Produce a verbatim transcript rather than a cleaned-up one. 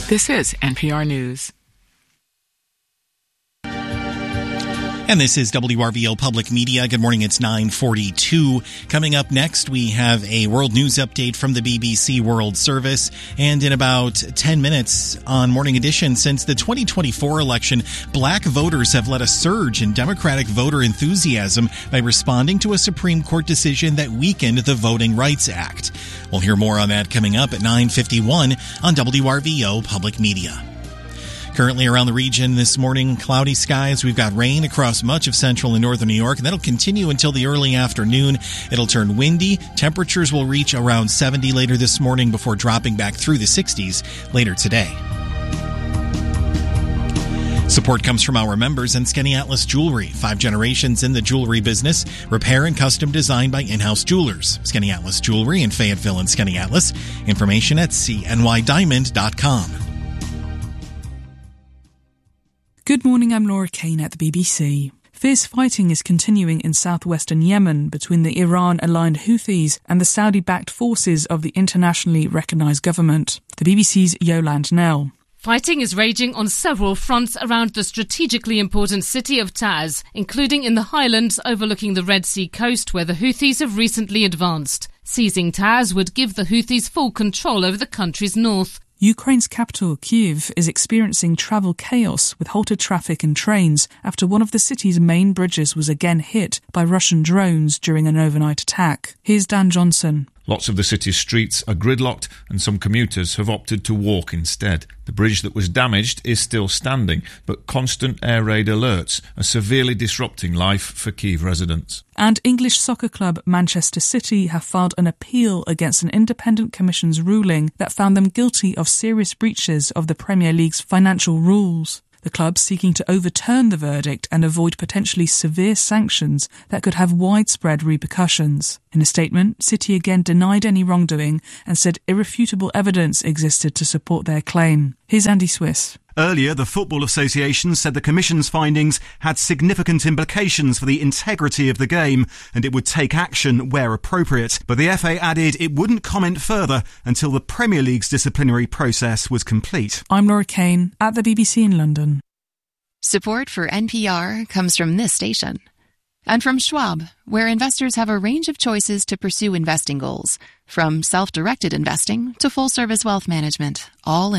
This is N P R News. And this is W R V O Public Media. Good morning, it's nine forty-two. Coming up next, we have a world news update from the B B C World Service. And in about ten minutes on Morning Edition, since the twenty twenty-four election, black voters have led a surge in Democratic voter enthusiasm by responding to a Supreme Court decision that weakened the Voting Rights Act. We'll hear more on that coming up at nine fifty-one on W R V O Public Media. Currently around the region this morning, cloudy skies. We've got rain across much of central and northern New York, and that'll continue until the early afternoon. It'll turn windy. Temperatures will reach around seventy later this morning before dropping back through the sixties later today. Support comes from our members and Skaneateles Jewelry. Five generations in the jewelry business. Repair and custom design by in-house jewelers. Skaneateles Jewelry in Fayetteville and Skaneateles. Information at c n y diamond dot com. Good morning, I'm Laura Kane at the B B C. Fierce fighting is continuing in southwestern Yemen between the Iran-aligned Houthis and the Saudi-backed forces of the internationally recognised government. The B B C's Yolande Nell. Fighting is raging on several fronts around the strategically important city of Taiz, including in the highlands overlooking the Red Sea coast where the Houthis have recently advanced. Seizing Taiz would give the Houthis full control over the country's north. Ukraine's capital, Kyiv, is experiencing travel chaos with halted traffic and trains after one of the city's main bridges was again hit by Russian drones during an overnight attack. Here's Dan Johnson. Lots of the city's streets are gridlocked and some commuters have opted to walk instead. The bridge that was damaged is still standing, but constant air raid alerts are severely disrupting life for Kyiv residents. And English soccer club Manchester City have filed an appeal against an independent commission's ruling that found them guilty of serious breaches of the Premier League's financial rules. The club seeking to overturn the verdict and avoid potentially severe sanctions that could have widespread repercussions. In a statement, City again denied any wrongdoing and said irrefutable evidence existed to support their claim. Here's Andy Swiss. Earlier, the Football Association said the Commission's findings had significant implications for the integrity of the game and it would take action where appropriate. But the F A added it wouldn't comment further until the Premier League's disciplinary process was complete. I'm Laura Kane at the B B C in London. Support for N P R comes from this station. And from Schwab, where investors have a range of choices to pursue investing goals, from self-directed investing to full-service wealth management, all in